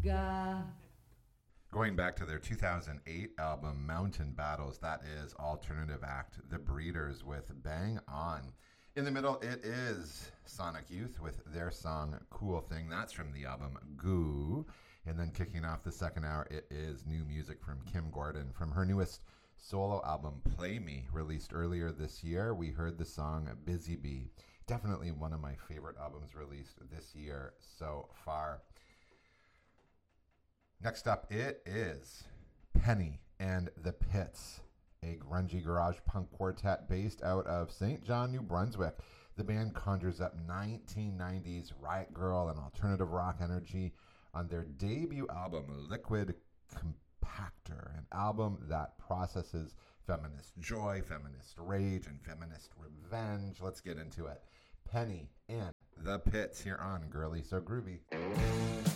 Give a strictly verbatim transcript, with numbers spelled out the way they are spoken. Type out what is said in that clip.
Ga. Going back to their two thousand eight album Mountain Battles, that is alternative act The Breeders with Bang On. In the middle, it is Sonic Youth with their song Cool Thing. That's from the album Goo. And then kicking off the second hour, it is new music from Kim Gordon. From her newest solo album Play Me, released earlier this year, we heard the song Busy Bee. Definitely one of my favorite albums released this year so far. Next up, it is Penny and the Pits, a grungy garage punk quartet based out of Saint John, New Brunswick. The band conjures up nineteen nineties Riot Girl and alternative rock energy on their debut album, Liquid Compactor, an album that processes feminist joy, feminist rage, and feminist revenge. Let's get into it. Penny and the Pits here on Girly So Groovy.